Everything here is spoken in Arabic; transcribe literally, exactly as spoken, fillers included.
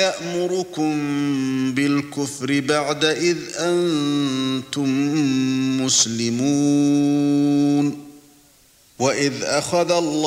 يَأْمُرُكُم بِالْكُفْرِ بَعْدَ إِذْ أَنْتُمْ مُسْلِمُونَ وَإِذْ أَخَذَ اللَّهُ